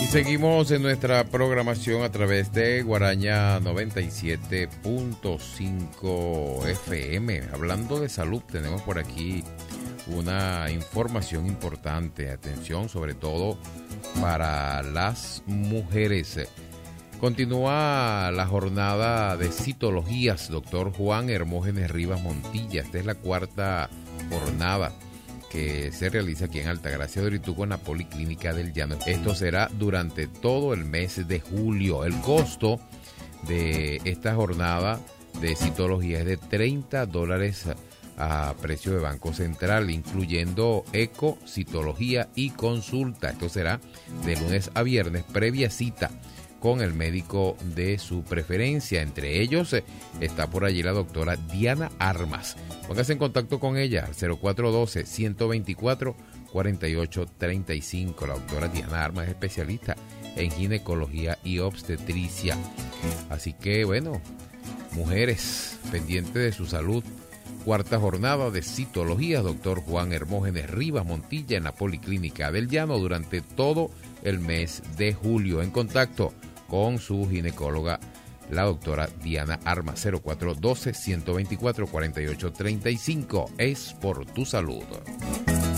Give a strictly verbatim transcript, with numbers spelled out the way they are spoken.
seguimos en nuestra programación a través de Guaraña noventa y siete punto cinco F M. Hablando de salud, tenemos por aquí una información importante. Atención, sobre todo para las mujeres. Continúa la jornada de citologías, doctor Juan Hermógenes Rivas Montilla. Esta es la cuarta jornada que se realiza aquí en Altagracia de Orituco, en la Policlínica del Llano. Esto será durante todo el mes de julio. El costo de esta jornada de citología es de treinta dólares a precio de Banco Central, incluyendo eco, citología y consulta. Esto será de lunes a viernes, previa cita con el médico de su preferencia. Entre ellos eh, está por allí la doctora Diana Armas. Póngase en contacto con ella al cero cuatro uno dos, uno dos cuatro, cuatro ocho tres cinco. La doctora Diana Armas es especialista en ginecología y obstetricia. Así que, bueno, mujeres pendientes de su salud. Cuarta jornada de citología, doctor Juan Hermógenes Rivas Montilla, en la Policlínica del Llano durante todo el mes de julio. En contacto con su ginecóloga, la doctora Diana Armas. Cero cuatro uno dos, uno dos cuatro, cuatro ocho tres cinco. Es por tu salud.